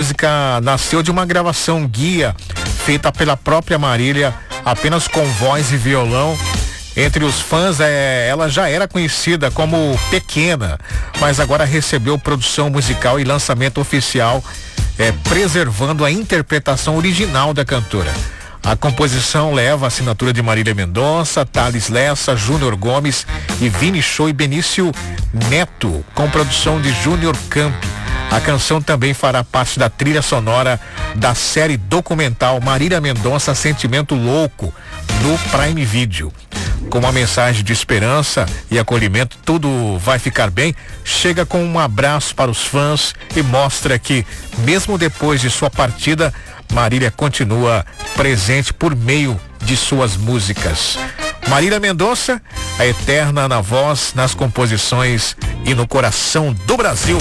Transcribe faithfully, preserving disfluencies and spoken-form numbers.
música nasceu de uma gravação guia feita pela própria Marília, apenas com voz e violão. Entre os fãs, é, ela já era conhecida como Pequena, mas agora recebeu produção musical e lançamento oficial, é, preservando a interpretação original da cantora. A composição leva a assinatura de Marília Mendonça, Thales Lessa, Júnior Gomes e Vini Show e Benício Neto, com produção de Júnior Campi. A canção também fará parte da trilha sonora da série documental Marília Mendonça Sentimento Louco, no Prime Video. Com uma mensagem de esperança e acolhimento, tudo vai ficar bem, chega com um abraço para os fãs e mostra que, mesmo depois de sua partida, Marília continua presente por meio de suas músicas. Marília Mendonça, a eterna na voz, nas composições e no coração do Brasil.